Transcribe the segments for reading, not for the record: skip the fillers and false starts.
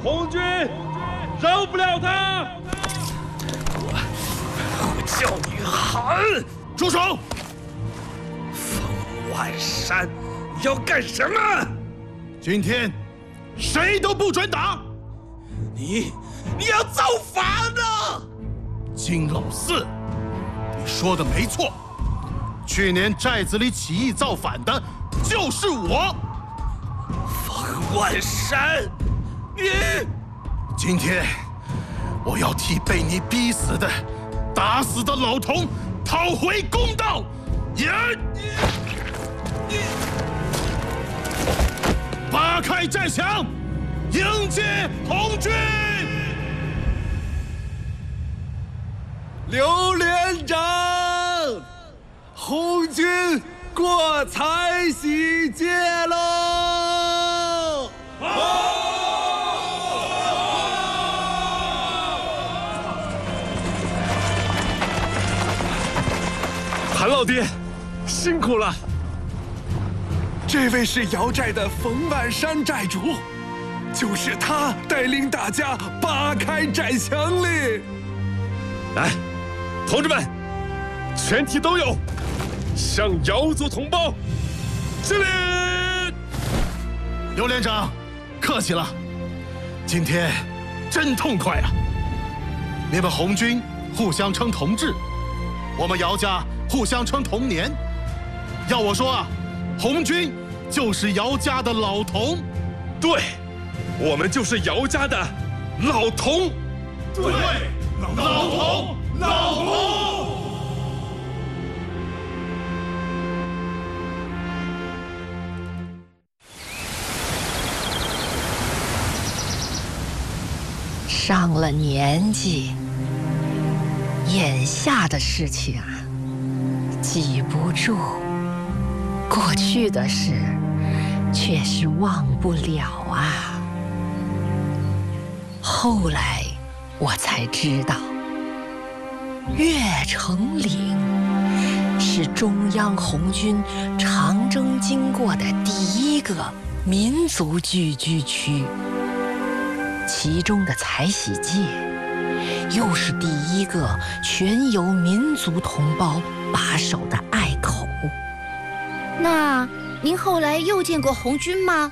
红军饶不了他！ 我叫你喊！ 住手！ 冯万山，你要干什么？ 今天谁都不准打！ 你要造反呢！ 金老四，你说的没错，去年寨子里起义造反的就是我。 冯万山，你今天我要替被你逼死的、打死的老童讨回公道！扒开寨墙，迎接红军！ 刘连长，红军过彩喜界喽！ 韩老爹，辛苦了。 这位是瑶寨的冯万山寨主，就是他带领大家扒开寨墙哩。 来，同志们，全体都有，向瑶族同胞敬礼！ 刘连长，客气了，今天真痛快啊！你们红军互相称同志，我们姚家互相称同年。要我说啊，红军就是姚家的老童。 对，我们就是姚家的老童。 对，老童，老童。 上了年纪，眼下的事情啊，记不住；过去的事，却是忘不了啊。后来我才知道，越城岭是中央红军长征经过的第一个民族聚居区。其中的彩喜界，又是第一个全由民族同胞把守的隘口。 那您后来又见过红军吗？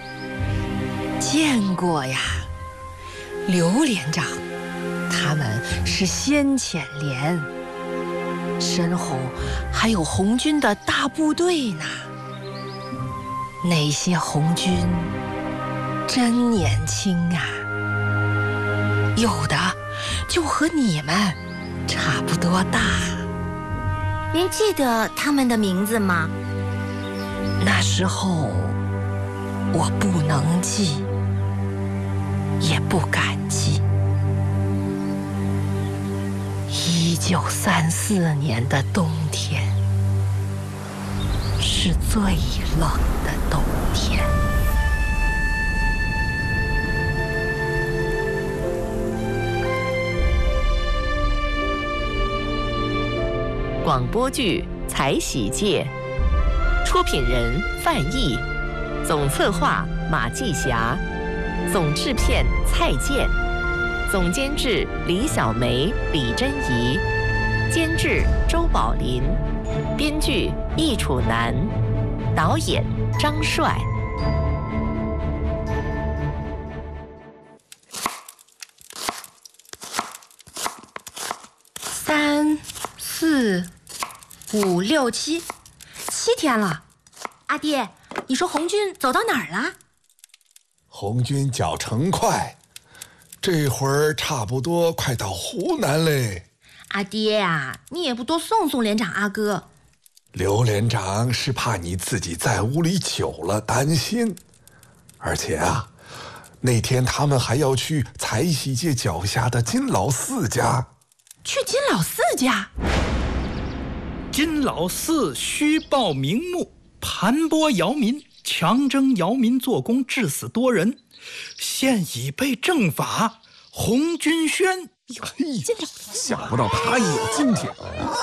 见过呀，刘连长，他们是先遣连，身后还有红军的大部队呢。那些红军真年轻啊！有的就和你们差不多大。 您记得他们的名字吗？ 那时候我不能记，也不敢记。1934年的冬天是最冷的冬天。 广播剧《彩喜界》，出品人范毅，总策划马继霞，总制片蔡健，总监制李小梅、李珍怡，监制周宝林，编剧易楚南，导演张帅。 3、4、5、6、7天了。阿爹，你说红军走到哪儿了？ 红军脚程快，这会儿差不多快到湖南嘞。 阿爹呀，你也不多送送连长阿哥。 刘连长是怕你自己在屋里久了担心，而且啊，那天他们还要去彩喜界脚下的金老四家。 去金老四家？ 金老四虚报名目，盘剥姚民，强征姚民做工，致死多人，现已被正法，红军宣。 想不到他也有今天。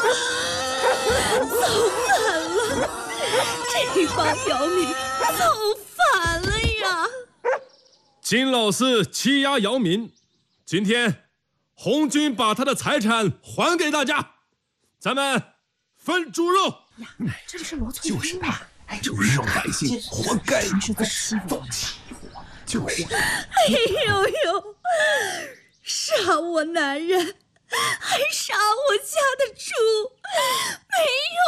造反了！这帮姚民造反了呀！ 金老四欺压姚民，今天红军把他的财产还给大家，咱们分猪肉。 这不是罗翠英吗？ 就是让百姓活该， 是在欺负我。 就是。 哎呦呦，杀我男人，还杀我家的猪，没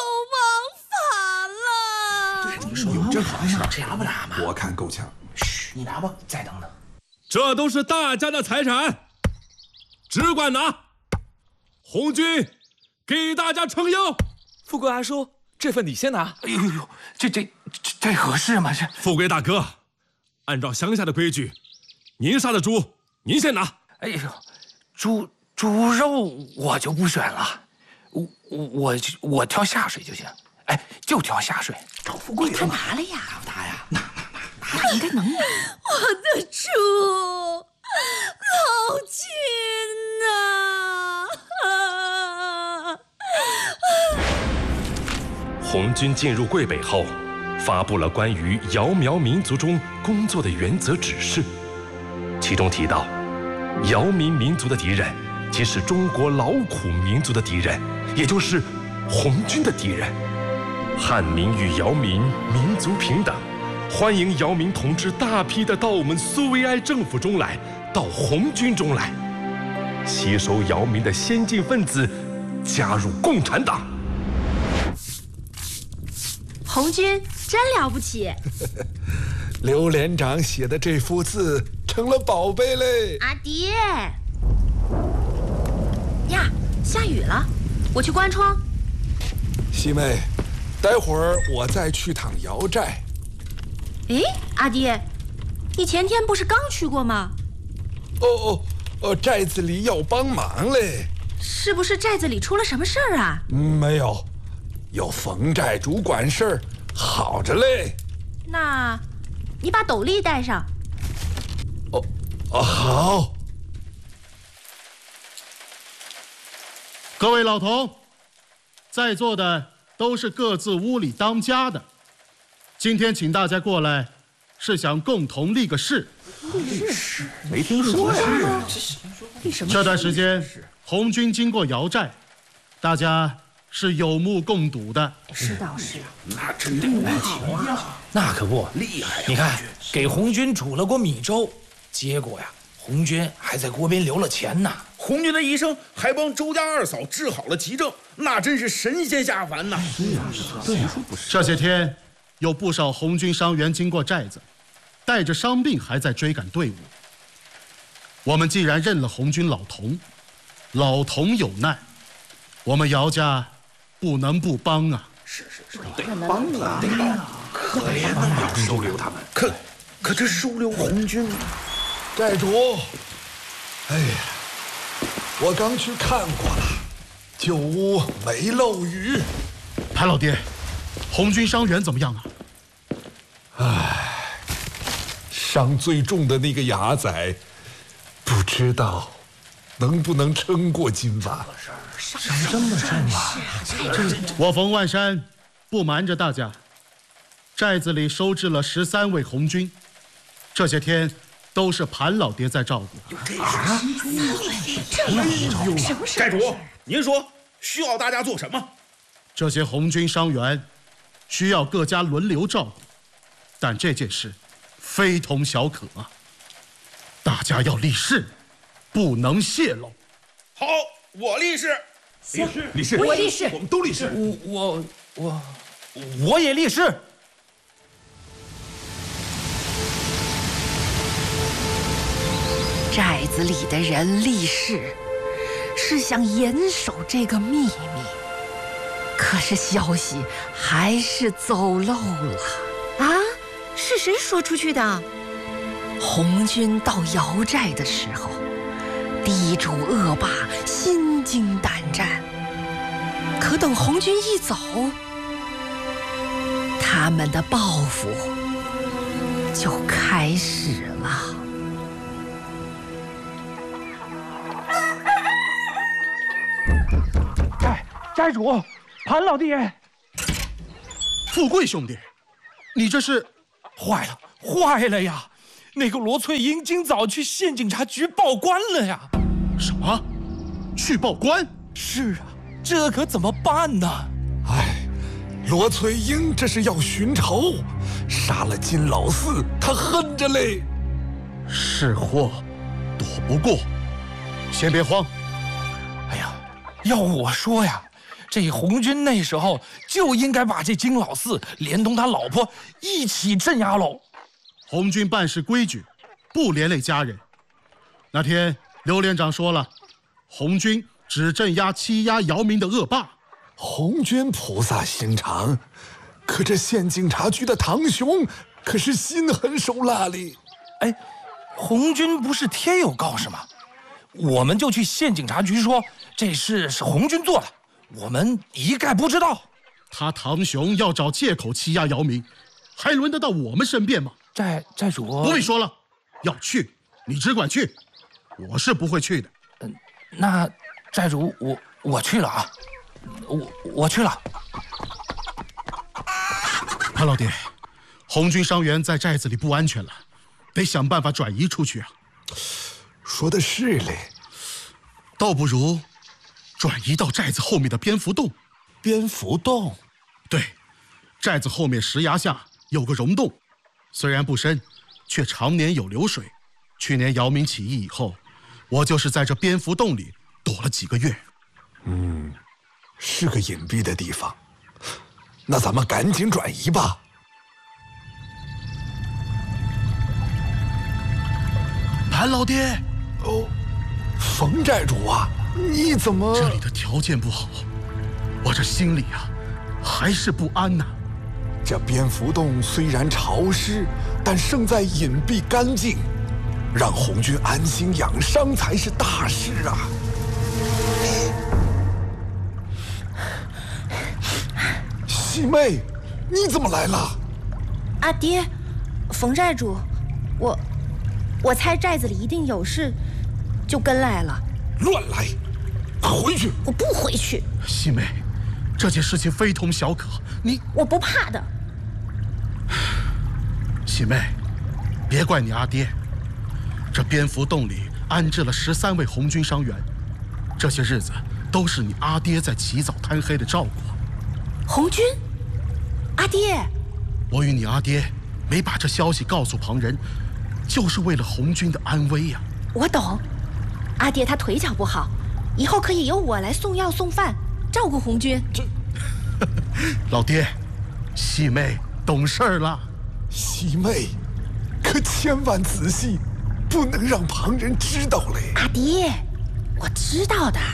有王法了。 你说有这好事，这拿不拿嘛？我看够呛。 嘘，你拿吧，再等等。 这都是大家的财产，只管拿。红军给大家撑腰。 富贵阿叔，这份你先拿。 哎呦呦，这合适吗？这富贵大哥，按照乡下的规矩，您杀的猪您先拿。 哎呦，猪肉我就不选了，我挑下水就行。哎，就挑下水。 找富贵他拿了呀， 拿呀， 他应该能拿。 我的猪，老君呐！ 红军进入桂北后，发布了关于瑶苗民族中工作的原则指示，其中提到，瑶民民族的敌人即是中国劳苦民族的敌人，也就是红军的敌人。汉民与瑶民民族平等，欢迎瑶民同志大批的到我们苏维埃政府中来，到红军中来，吸收瑶民的先进分子，加入共产党。 红军真了不起。 刘连长写的这幅字成了宝贝嘞。 阿爹呀，下雨了，我去关窗。 西妹，待会儿我再去趟瑶寨。 哎，阿爹，你前天不是刚去过吗？ 寨子里要帮忙嘞。 是不是寨子里出了什么事儿啊？ 没有，有冯寨主管事儿，好着嘞。 那，你把斗笠带上。 好。 各位老同，在座的都是各自屋里当家的。今天请大家过来，是想共同立个誓。 立誓？没听说呀。 这段时间，红军经过瑶寨，大家是有目共睹的。 是倒是。 那真了不起啊！那可不厉害呀！你看，给红军煮了锅米粥，结果呀，红军还在锅边留了钱呢。 红军的医生还帮周家二嫂治好了急症，那真是神仙下凡呐！ 这些天，有不少红军伤员经过寨子，带着伤病还在追赶队伍。我们既然认了红军老同，老同有难，我们姚家不能不帮啊！ 是， 得帮啊！可怜啊，收留他们。 可这收留红军， 寨主，哎呀，我刚去看过了，旧屋没漏雨。 潘老爹，红军伤员怎么样啊？ 伤最重的那个牙仔，不知道能不能撑过今晚。 伤这么重啊！ 我冯万山不瞒着大家，寨子里收治了13位红军，这些天都是潘老爹在照顾。 寨主，您说需要大家做什么？ 这些红军伤员需要各家轮流照顾，但这件事非同小可啊！大家要立誓，不能泄露。 好，我立誓。 立誓， 我立誓， 我们都立誓。 我也立誓。 寨子里的人立誓，是想严守这个秘密，可是消息还是走漏了。 啊？是谁说出去的？ 红军到瑶寨的时候，地主恶霸心惊胆战。可等红军一走，他们的报复就开始了。 寨主，潘老爹， 富贵兄弟，你这是坏了呀！ 那个罗翠英今早去县警察局报官了呀。 什么？去报官？ 是啊，这可怎么办呢？ 哎，罗翠英这是要寻仇，杀了金老四，他恨着嘞。 是祸，躲不过。先别慌。 哎呀，要我说呀，这红军那时候就应该把这金老四连同他老婆一起镇压喽。 红军办事规矩，不连累家人。那天刘连长说了，红军只镇压欺压姚民的恶霸。 红军菩萨心肠，可这县警察局的堂兄可是心狠手辣哩。 哎，红军不是贴有告示吗？我们就去县警察局说这事是红军做的，我们一概不知道。 他堂兄要找借口欺压姚民，还轮得到我们申辩吗？ 寨主， 不必说了，要去你只管去，我是不会去的。 那寨主，我去了啊，我去了。 潘老爹，红军伤员在寨子里不安全了，得想办法转移出去啊。 说的是嘞， 倒不如转移到寨子后面的蝙蝠洞。 蝙蝠洞？ 对，寨子后面石崖下有个溶洞，虽然不深，却常年有流水。去年姚民起义以后，我就是在这蝙蝠洞里躲了几个月。 是个隐蔽的地方。那咱们赶紧转移吧。 潘老爹。 哦，冯寨主啊，你怎么？ 这里的条件不好，我这心里啊还是不安呐。 这蝙蝠洞虽然潮湿，但胜在隐蔽干净，让红军安心养伤才是大事啊。细妹，你怎么来了？ 阿爹，冯寨主，我猜寨子里一定有事，就跟来了。 乱来！快回去！ 我不回去。 细妹，这件事情非同小可， 我不怕的。 细妹，别怪你阿爹。这蝙蝠洞里安置了13位红军伤员，这些日子都是你阿爹在起早贪黑的照顾。 红军？阿爹， 我与你阿爹没把这消息告诉旁人，就是为了红军的安危呀。 我懂，阿爹他腿脚不好，以后可以由我来送药送饭，照顾红军。 老爹，细妹懂事儿了。 细妹，可千万仔细，不能让旁人知道嘞。 阿爹，我知道的。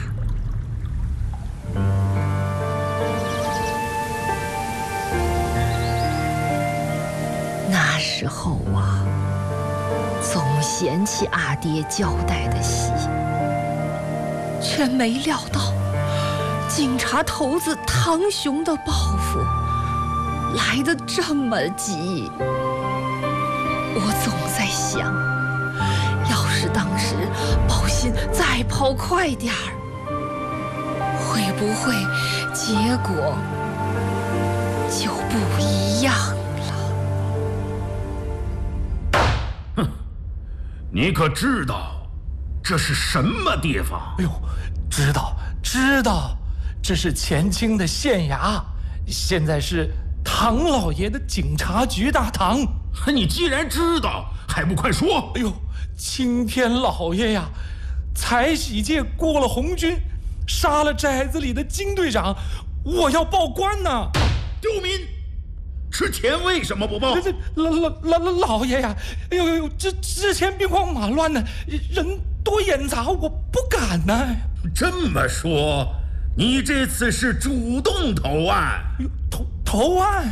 那时候啊，总嫌弃阿爹交代的细，却没料到警察头子堂兄的报复来得这么急。我总在想，要是当时报信再跑快点儿，会不会结果就不一样了？ 你可知道这是什么地方？ 哎呦，知道，这是前清的县衙，现在是唐老爷的警察局大堂。 你既然知道，还不快说？ 哎呦，青天老爷呀，才喜界过了红军，杀了寨子里的金队长，我要报官呢。 刁民！之前为什么不报？ 老爷呀，哎呦，之前兵荒马乱的，人多眼杂，我不敢呢。 这么说，你这次是主动投案？ 投案？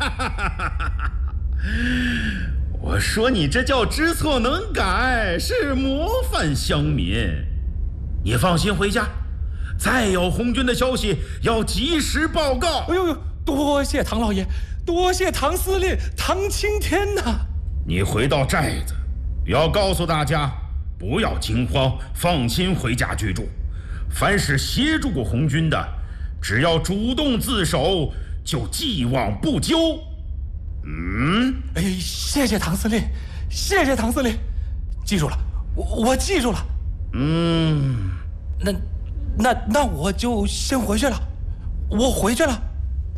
我说你这叫知错能改，是模范乡民。你放心回家，再有红军的消息要及时报告。 哎呦，多谢唐老爷，多谢唐司令，唐青天呐！ 你回到寨子，要告诉大家，不要惊慌，放心回家居住。凡是协助过红军的，只要主动自首，就既往不咎。 哎，谢谢唐司令， 谢谢唐司令，记住了，我记住了。那我就先回去了，我回去了。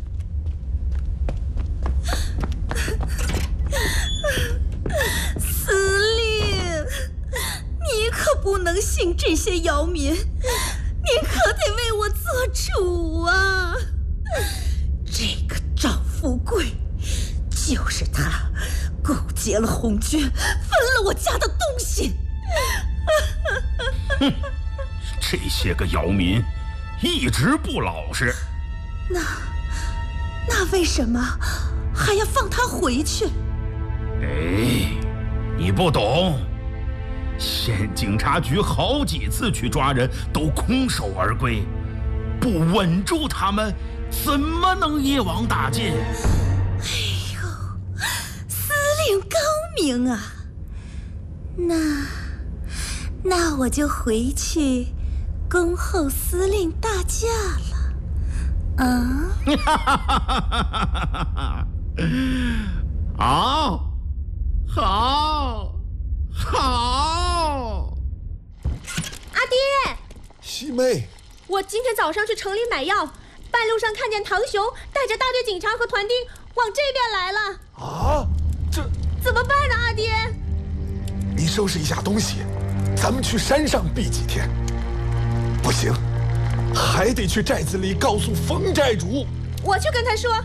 司令，你可不能信这些扰民，你可得为我做主啊！这个赵富贵，就是他勾结了红军，分了我家的东西。 哼，这些个扰民一直不老实。 那为什么还要放他回去？ 哎，你不懂，县警察局好几次去抓人都空手而归，不稳住他们，怎么能一网打尽？ 哎呦，司令高明啊！那我就回去恭候司令大驾了。 好！阿爹， 西妹， 我今天早上去城里买药，半路上看见唐雄带着大队警察和团丁往这边来了。 啊，这怎么办呢？阿爹， 你收拾一下东西，咱们去山上避几天。不行，还得去寨子里告诉冯寨主。 我去跟他说。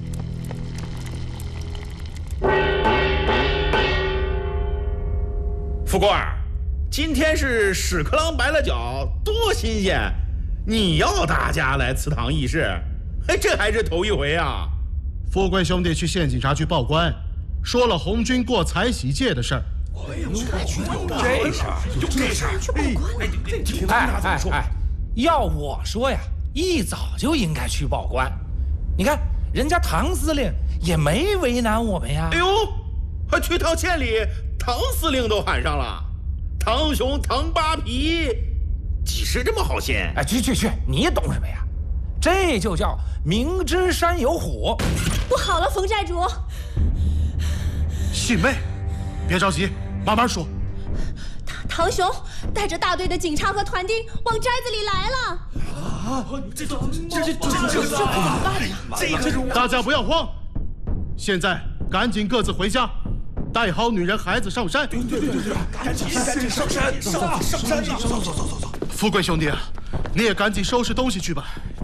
富贵儿，今天是屎壳郎白了脚，多新鲜！你要大家来祠堂议事，这还是头一回啊！ 富贵兄弟去县警察局报官，说了红军过彩喜界的事儿。 有这事儿！哎，要我说呀，一早就应该去报官。你看，人家唐司令也没为难我们呀。 哎呦，还去趟县里，唐司令都喊上了，唐雄、唐扒皮，几时这么好心？ 哎，去，你懂什么呀？这就叫明知山有虎。 不好了，冯寨主！ 信妹，别着急，慢慢说。 唐雄带着大队的警察和团丁往寨子里来了。 这大家不要慌，现在赶紧各自回家，带好女人孩子上山。对，赶紧上山，上山！走！富贵兄弟啊，你也赶紧收拾东西去吧。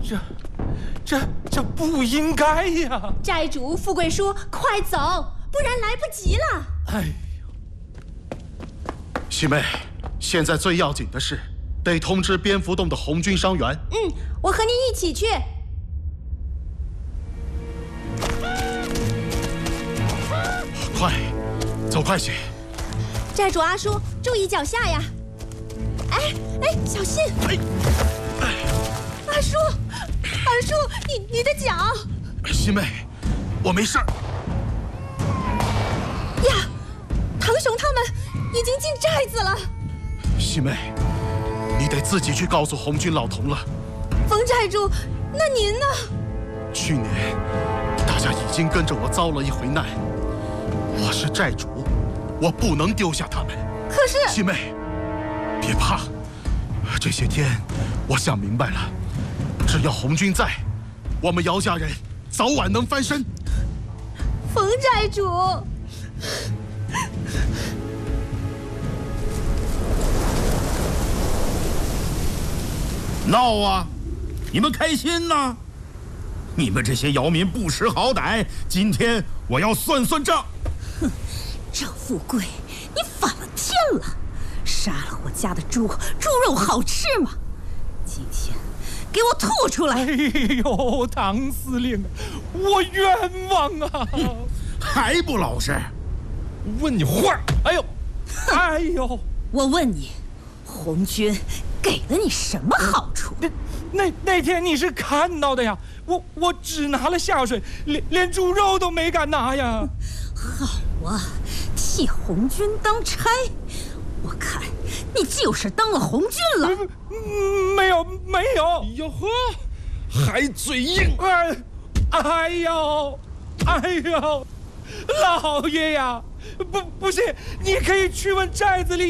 这不应该呀！ 寨主富贵叔，快走，不然来不及了。 哎。 喜妹，现在最要紧的是得通知蝙蝠洞的红军伤员。 我和你一起去。 快，走快些！ 寨主阿叔，注意脚下呀！哎，小心！阿叔，你的脚！ 喜妹，我没事儿。 呀，唐雄他们已经进寨子了。 喜妹，你得自己去告诉红军老同了。 冯寨主，那您呢？ 去年大家已经跟着我遭了一回难，我是寨主，我不能丢下他们。 可是， 喜妹，别怕，这些天我想明白了，只要红军在，我们姚家人早晚能翻身。 冯寨主。 闹啊！你们开心呐！你们这些姚民不识好歹，今天我要算算账。 哼，赵富贵，你反了天了！杀了我家的猪，猪肉好吃吗？今天给我吐出来！ 哎呦，唐司令，我冤枉啊！ 还不老实？ 问你话！哎呦！ 我问你，红军给了你什么好处？ 那天你是看到的呀，我只拿了下水，连猪肉都没敢拿呀。 好啊，替红军当差，我看你就是当了红军了。 没有。 哟呵，还嘴硬！ 哎呦，老爷呀， 不信，你可以去问寨子里